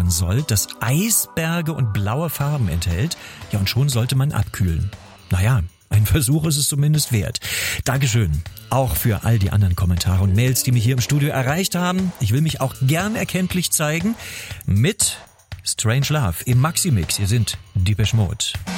werden soll, das Eisberge und blaue Farben enthält. Ja, und schon sollte man abkühlen. Naja, ein Versuch ist es zumindest wert. Dankeschön. Auch für all die anderen Kommentare und Mails, die mich hier im Studio erreicht haben. Ich will mich auch gern erkenntlich zeigen mit Strange Love im Maximix. Hier sind Depeche Mode.